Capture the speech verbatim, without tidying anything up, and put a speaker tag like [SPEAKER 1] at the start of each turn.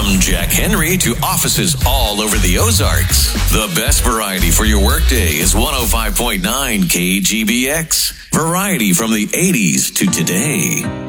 [SPEAKER 1] From Jack Henry to offices all over the Ozarks, the best variety for your workday is one oh five point nine K G B X. Variety from the eighties to today.